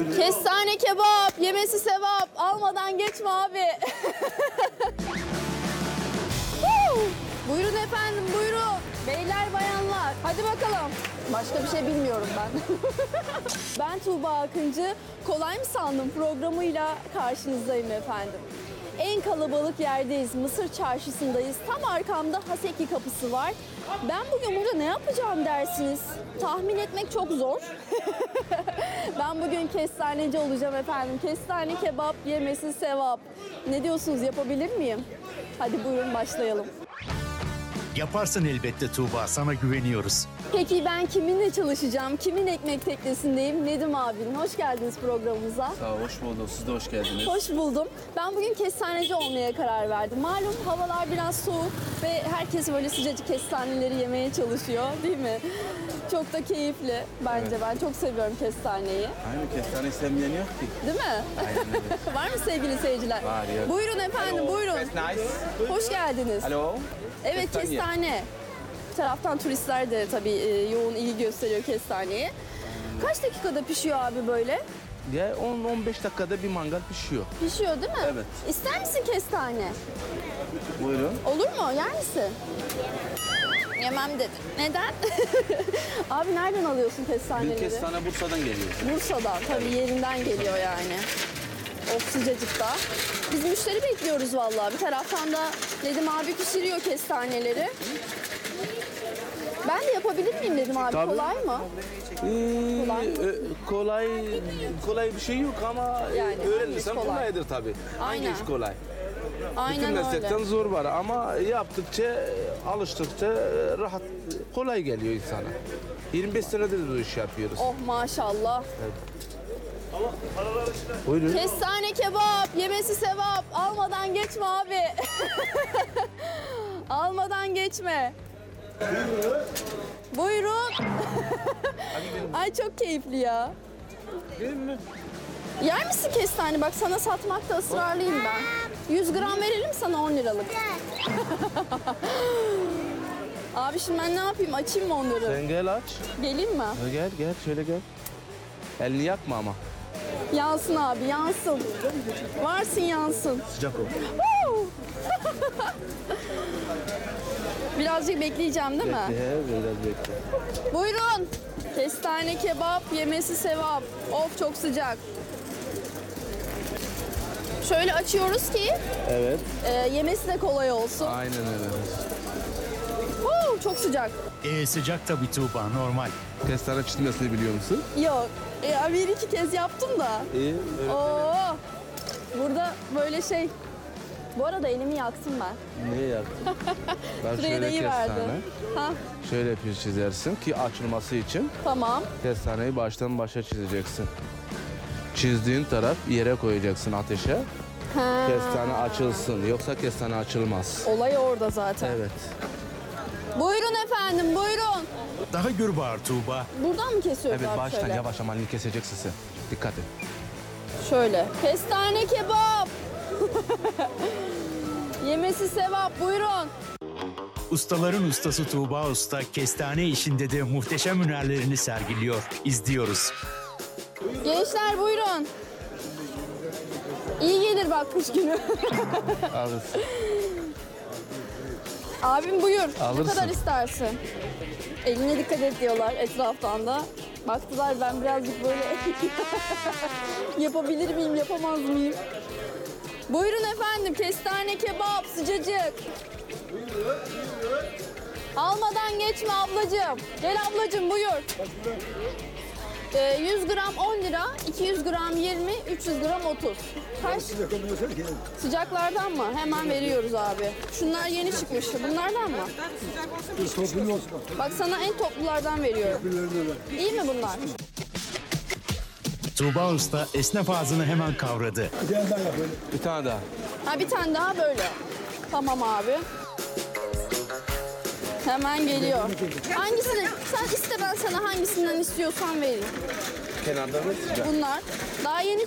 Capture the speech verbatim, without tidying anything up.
Buyurun. Kestane kebap, yemesi sevap. Almadan geçme abi. Buyurun efendim, buyurun. Beyler, bayanlar. Hadi bakalım. Başka bir şey bilmiyorum ben. Ben Tuğba Akıncı. Kolay mı sandın programıyla karşınızdayım efendim. En kalabalık yerdeyiz. Mısır Çarşısı'ndayız. Tam arkamda Haseki Kapısı var. Ben bugün burada ne yapacağım dersiniz? Tahmin etmek çok zor. Ben bugün kestaneci olacağım efendim. Kestane kebap yemesi sevap. Ne diyorsunuz, yapabilir miyim? Hadi buyurun başlayalım. Yaparsın elbette Tuğba, sana güveniyoruz. Peki ben kiminle çalışacağım? Kimin ekmek teknesindeyim? Nedim abinin. Hoş geldiniz programımıza. Sağ ol, hoş bulduk. Siz de hoş geldiniz. Hoş buldum. Ben bugün kestaneci olmaya karar verdim. Malum havalar biraz soğuk ve herkes böyle sıcacık kestaneleri yemeye çalışıyor, değil mi? Çok da keyifli bence. Evet. Ben çok seviyorum kestaneyi. Aynı kestane sevmeyen yok ki. Değil mi? Aynen öyle. Var mı sevgili seyirciler? Var, yok. Buyurun efendim, buyurun. That's nice. Hoş geldiniz. Alo. Evet, Kestane. kestane. Bir taraftan turistler de tabii e, yoğun ilgi gösteriyor kestaneye. Kaç dakikada pişiyor abi böyle? Ya on on beş dakikada bir mangal pişiyor. Pişiyor değil mi? Evet. İster misin kestane? Buyurun. Olur mu? Yer misin? Yemem dedim. Neden? Abi nereden alıyorsun Bir kestaneleri? kestane Bursa'dan geliyor. Bursa'dan. Tabii yerinden geliyor yani. Of, sıcacıkta. Biz müşteri bekliyoruz vallahi. Bir taraftan da Nedim abi pişiriyor kestaneleri. Ben de yapabilir miyim Nedim abi? Tabii. Kolay mı? Ee, Kolay. e, kolay kolay bir şey yok ama Yani öğrenirsen hangi iş kolay? kolaydır tabii. Hangi Aynen. iş kolay? Bütün Aynen meslekten öyle. zor var ama yaptıkça, alıştıkça rahat, kolay geliyor insana. yirmi beş senedir bu işi yapıyoruz. Oh maşallah. Buyurun. Kestane kebap, yemesi sevap. Almadan geçme abi. Almadan geçme. Buyurun. Ay çok keyifli ya. Yer misin kestane? Bak sana satmakta ısrarlıyım ben. yüz gram verelim sana on liralık. Abi şimdi ben ne yapayım? Açayım mı onları? Sen gel aç. Geleyim mi? Gel gel şöyle gel. Elini yakma ama. Yansın abi, yansın. Varsın yansın. Sıcak ol. Woo! Birazcık bekleyeceğim değil mi? Bekle, biraz bekle. Buyurun. Kestane kebap, yemesi sevap. Of çok sıcak. Şöyle açıyoruz ki Evet. e, yemesi de kolay olsun. Aynen öyle. Woo, çok sıcak. Ee, sıcak tabii Tuğba, normal. Kestane çiğnemesini biliyor musun? Yok. E, bir iki kez yaptım da. İyi. Evet. Oo. Burada böyle şey. Bu arada elimi yaktım ben. Ne yaptın? Ben Şuraya şöyle da verdi. kestane. Ha, Şöyle bir çizersin ki açılması için tamam. kestaneyi baştan başa çizeceksin. Çizdiğin taraf yere koyacaksın ateşe. Ha. Kestane açılsın. Yoksa kestane açılmaz. Olay orada zaten. Evet. Buyurun efendim, buyurun. Daha gür bağır Tuğba. Buradan mı kesiyoruz Evet abi baştan şöyle? yavaş ama elini keseceksin sen. Dikkat et. Şöyle. Kestane kebap. Yemesi sevap, buyurun. Ustaların ustası Tuğba Usta, kestane işinde de muhteşem hünerlerini sergiliyor. İzliyoruz. Gençler buyurun. İyi gelir bak kış günü. Alırsın. Abim buyur. Alırsın. Ne kadar istersin? Eline dikkat et diyorlar etraftan da. Baktılar ben birazcık böyle yapabilir miyim, yapamaz mıyım? Buyurun efendim, kestane kebap sıcacık. Almadan geçme ablacığım. Gel ablacığım buyur. Ee, yüz gram on lira, iki yüz gram yirmi, üç yüz gram otuz. Kaç? Sıcaklardan mı? Hemen veriyoruz abi. Şunlar yeni çıkmış. Bunlardan mı? Bak sana en toplulardan veriyorum. İyi mi bunlar? Tuğba Usta esnaf ağzını hemen kavradı. Bir tane daha. Ha bir tane daha böyle. Tamam abi. Hemen geliyor. Hangisini? Sen iste, ben sana hangisinden istiyorsan vereyim. Kenarda mı sıcak? Bunlar. Daha yeni